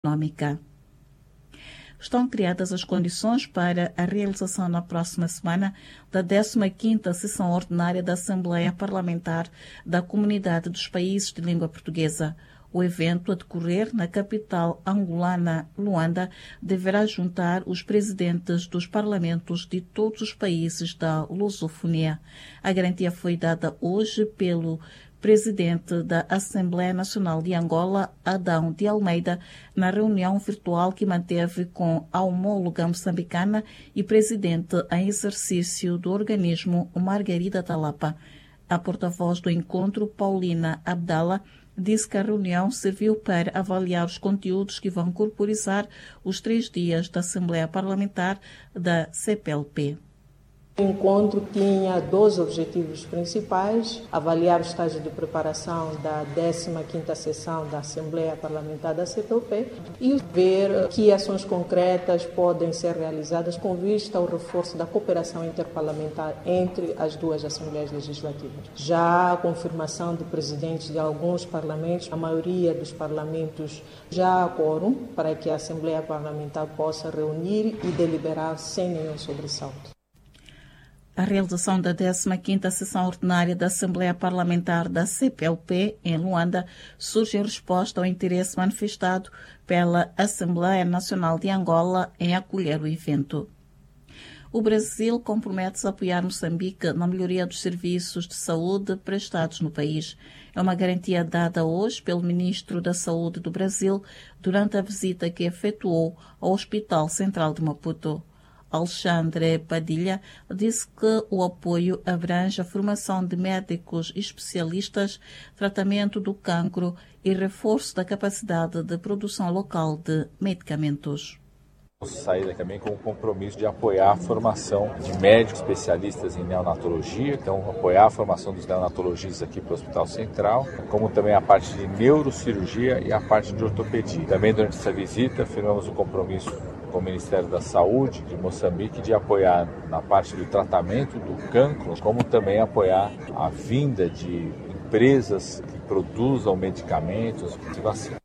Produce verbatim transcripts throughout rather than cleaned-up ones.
econômica. Estão criadas as condições para a realização na próxima semana da décima quinta sessão ordinária da Assembleia Parlamentar da Comunidade dos Países de Língua Portuguesa. O evento, a decorrer na capital angolana, Luanda, deverá juntar os presidentes dos parlamentos de todos os países da lusofonia. A garantia foi dada hoje pelo presidente da Assembleia Nacional de Angola, Adão de Almeida, na reunião virtual que manteve com a homóloga moçambicana e presidente em exercício do organismo, Margarida Talapa. A porta-voz do encontro, Paulina Abdala, disse que a reunião serviu para avaliar os conteúdos que vão corporizar os três dias da Assembleia Parlamentar da C P L P. O encontro tinha dois objetivos principais: avaliar o estágio de preparação da décima quinta sessão da Assembleia Parlamentar da C P L P e ver que ações concretas podem ser realizadas com vista ao reforço da cooperação interparlamentar entre as duas Assembleias Legislativas. Já a confirmação de presidentes de alguns parlamentos, a maioria dos parlamentos já há quórum para que a Assembleia Parlamentar possa reunir e deliberar sem nenhum sobressalto. A realização da décima quinta sessão ordinária da Assembleia Parlamentar da C P L P, em Luanda, surge em resposta ao interesse manifestado pela Assembleia Nacional de Angola em acolher o evento. O Brasil compromete-se a apoiar Moçambique na melhoria dos serviços de saúde prestados no país. É uma garantia dada hoje pelo Ministro da Saúde do Brasil durante a visita que efetuou ao Hospital Central de Maputo. Alexandre Padilha disse que o apoio abrange a formação de médicos especialistas, tratamento do cancro e reforço da capacidade de produção local de medicamentos. Saída também com o compromisso de apoiar a formação de médicos especialistas em neonatologia, então apoiar a formação dos neonatologistas aqui para o Hospital Central, como também a parte de neurocirurgia e a parte de ortopedia. Também durante essa visita firmamos o compromisso com o Ministério da Saúde de Moçambique de apoiar na parte do tratamento do cancro, como também apoiar a vinda de empresas que produzam medicamentos e vacinas.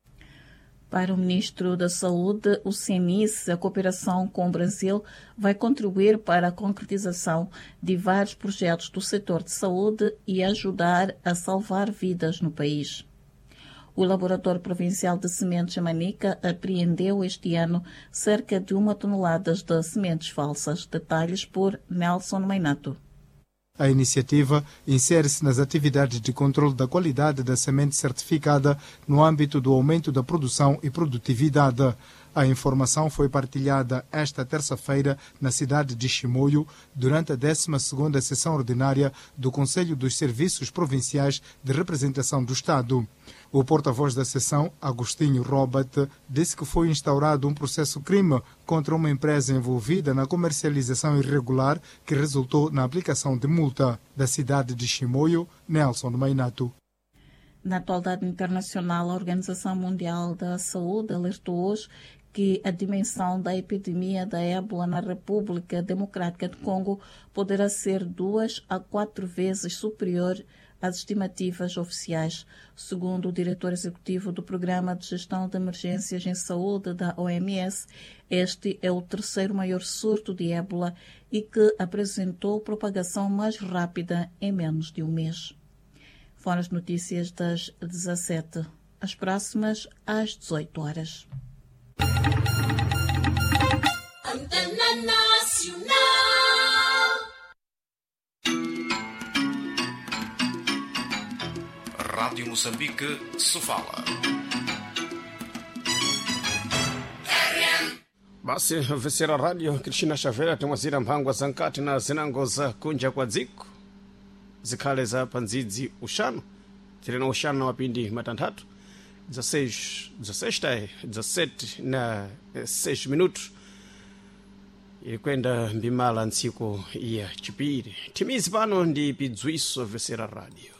Para o Ministro da Saúde, o C N I S, a cooperação com o Brasil, vai contribuir para a concretização de vários projetos do setor de saúde e ajudar a salvar vidas no país. O Laboratório Provincial de Sementes em Manica apreendeu este ano cerca de uma tonelada de sementes falsas. Detalhes por Nelson Mainato. A iniciativa insere-se nas atividades de controle da qualidade da semente certificada no âmbito do aumento da produção e produtividade. A informação foi partilhada esta terça-feira na cidade de Chimoio, durante a décima segunda sessão ordinária do Conselho dos Serviços Provinciais de Representação do Estado. O porta-voz da sessão, Agostinho Robert, disse que foi instaurado um processo-crime contra uma empresa envolvida na comercialização irregular que resultou na aplicação de multa. Da cidade de Chimoio, Nelson Mainato. Na atualidade internacional, a Organização Mundial da Saúde alertou hoje que a dimensão da epidemia da ébola na República Democrática do Congo poderá ser duas a quatro vezes superior às estimativas oficiais. Segundo o diretor executivo do Programa de Gestão de Emergências em Saúde da O M S, este é o terceiro maior surto de ébola e que apresentou propagação mais rápida em menos de um mês. Foram as notícias das dezassete. As próximas às dezoito horas. Antena Nacional. Rádio Moçambique, Sofala. Basi vesera radio Krishna Xavier tumwazira mphangwa zankati na zinango za kunja kwa dziko zikhale za pandzidzi uxanu tiri na uxanu na mapindi matanthatu dezasseis dezasseis dezasete na seis minutos iri kwenda mbimala ntsiku ya chipiri timizi pano ndi pidzwiso vesera radio